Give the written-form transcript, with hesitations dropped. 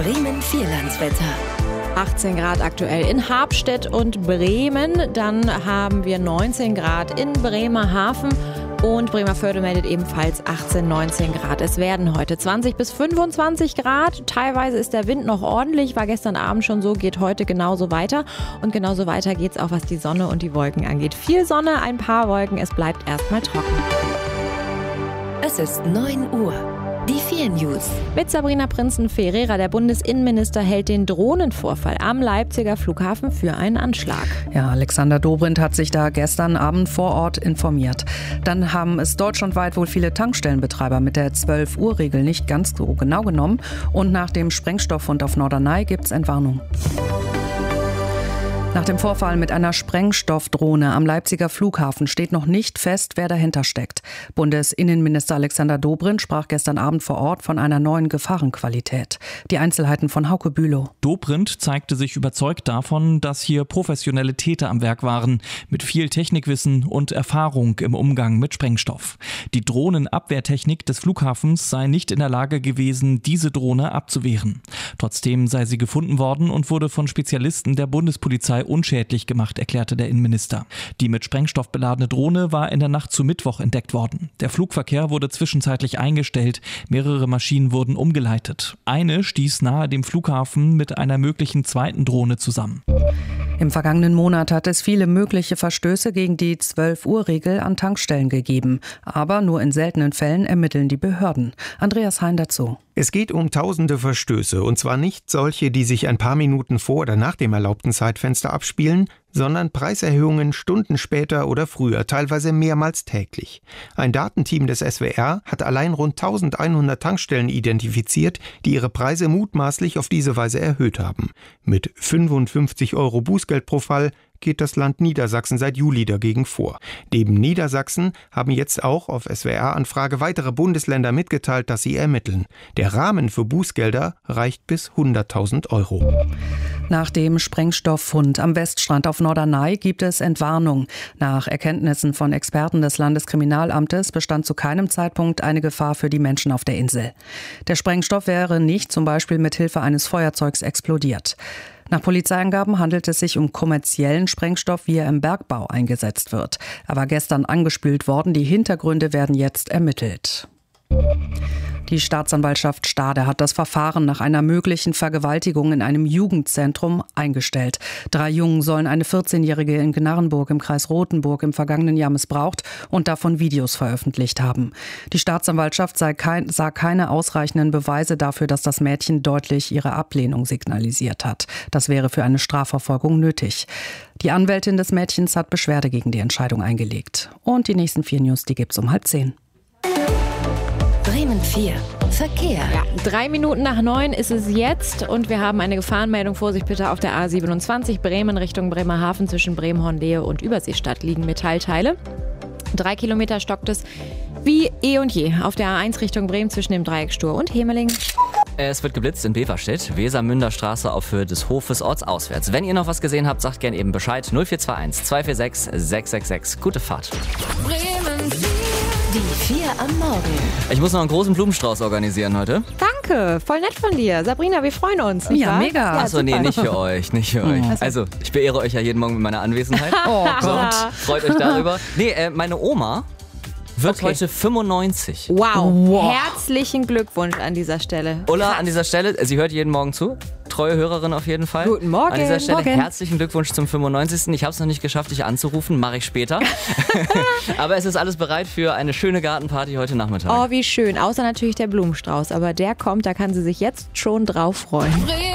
Bremen Vierlandswetter. 18 Grad aktuell in Habstedt und Bremen. Dann haben wir 19 Grad in Bremerhaven. Und Bremervörde meldet ebenfalls 18, 19 Grad. Es werden heute 20 bis 25 Grad. Teilweise ist der Wind noch ordentlich, war gestern Abend schon so, geht heute genauso weiter. Und genauso weiter geht es auch, was die Sonne und die Wolken angeht. Viel Sonne, ein paar Wolken, es bleibt erstmal trocken. Es ist 9 Uhr. Die 4 News. Mit Sabrina Prinzen-Ferreira, der Bundesinnenminister, hält den Drohnenvorfall am Leipziger Flughafen für einen Anschlag. Ja, Alexander Dobrindt hat sich da gestern Abend vor Ort informiert. Dann haben es deutschlandweit wohl viele Tankstellenbetreiber mit der 12-Uhr-Regel nicht ganz so genau genommen. Und nach dem Sprengstofffund auf Norderney gibt es Entwarnung. Nach dem Vorfall mit einer Sprengstoffdrohne am Leipziger Flughafen steht noch nicht fest, wer dahinter steckt. Bundesinnenminister Alexander Dobrindt sprach gestern Abend vor Ort von einer neuen Gefahrenqualität. Die Einzelheiten von Hauke Bülow. Dobrindt zeigte sich überzeugt davon, dass hier professionelle Täter am Werk waren, mit viel Technikwissen und Erfahrung im Umgang mit Sprengstoff. Die Drohnenabwehrtechnik des Flughafens sei nicht in der Lage gewesen, diese Drohne abzuwehren. Trotzdem sei sie gefunden worden und wurde von Spezialisten der Bundespolizei unschädlich gemacht, erklärte der Innenminister. Die mit Sprengstoff beladene Drohne war in der Nacht zu Mittwoch entdeckt worden. Der Flugverkehr wurde zwischenzeitlich eingestellt, mehrere Maschinen wurden umgeleitet. Eine stieß nahe dem Flughafen mit einer möglichen zweiten Drohne zusammen. Im vergangenen Monat hat es viele mögliche Verstöße gegen die 12-Uhr-Regel an Tankstellen gegeben. Aber nur in seltenen Fällen ermitteln die Behörden. Andreas Hein dazu. Es geht um tausende Verstöße, und zwar nicht solche, die sich ein paar Minuten vor oder nach dem erlaubten Zeitfenster abspielen, sondern Preiserhöhungen Stunden später oder früher, teilweise mehrmals täglich. Ein Datenteam des SWR hat allein rund 1100 Tankstellen identifiziert, die ihre Preise mutmaßlich auf diese Weise erhöht haben. Mit 55 € Bußgeld pro Fall geht das Land Niedersachsen seit Juli dagegen vor. Neben Niedersachsen haben jetzt auch auf SWR-Anfrage weitere Bundesländer mitgeteilt, dass sie ermitteln. Der Rahmen für Bußgelder reicht bis 100.000 €. Nach dem Sprengstofffund am Weststrand auf Norderney gibt es Entwarnung. Nach Erkenntnissen von Experten des Landeskriminalamtes bestand zu keinem Zeitpunkt eine Gefahr für die Menschen auf der Insel. Der Sprengstoff wäre nicht zum Beispiel mit Hilfe eines Feuerzeugs explodiert. Nach Polizeiangaben handelt es sich um kommerziellen Sprengstoff, wie er im Bergbau eingesetzt wird. Er war gestern angespült worden. Die Hintergründe werden jetzt ermittelt. Die Staatsanwaltschaft Stade hat das Verfahren nach einer möglichen Vergewaltigung in einem Jugendzentrum eingestellt. 3 Jungen sollen eine 14-Jährige in Gnarrenburg im Kreis Rothenburg im vergangenen Jahr missbraucht und davon Videos veröffentlicht haben. Die Staatsanwaltschaft sah keine ausreichenden Beweise dafür, dass das Mädchen deutlich ihre Ablehnung signalisiert hat. Das wäre für eine Strafverfolgung nötig. Die Anwältin des Mädchens hat Beschwerde gegen die Entscheidung eingelegt. Und die nächsten 4 News, die gibt's um 9:30. Bremen 4. Verkehr. Ja, 3 Minuten nach 9 ist es jetzt und wir haben eine Gefahrenmeldung. Vorsicht bitte auf der A27 Bremen Richtung Bremerhaven zwischen Bremen-Hornlehe und Überseestadt liegen Metallteile. 3 Kilometer stockt es wie eh und je auf der A1 Richtung Bremen zwischen dem Dreieck Stur und Hemeling. Es wird geblitzt in Beverstedt, Wesermünder Straße auf Höhe des Hofes ortsauswärts. Wenn ihr noch was gesehen habt, sagt gerne eben Bescheid. 0421 246 666. Gute Fahrt. Bremen 4. Die 4 am Morgen. Ich muss noch einen großen Blumenstrauß organisieren heute. Danke, voll nett von dir. Sabrina, wir freuen uns. Nicht Ja, wahr? mega. Ja, Achso, nee, nicht für euch, nicht für euch. Also, ich beehre euch ja jeden Morgen mit meiner Anwesenheit. Oh Gott. Freut euch darüber. Nee, meine Oma wird heute 95. Wow. Herzlichen Glückwunsch an dieser Stelle. Ulla, an dieser Stelle, sie hört jeden Morgen zu. Treue Hörerin auf jeden Fall. Guten Morgen. An dieser Stelle Morgen. herzlichen Glückwunsch zum 95. Ich habe es noch nicht geschafft, dich anzurufen. Mache ich später. Aber es ist alles bereit für eine schöne Gartenparty heute Nachmittag. Oh, wie schön. Außer natürlich der Blumenstrauß. Aber der kommt, da kann sie sich jetzt schon drauf freuen. Bremen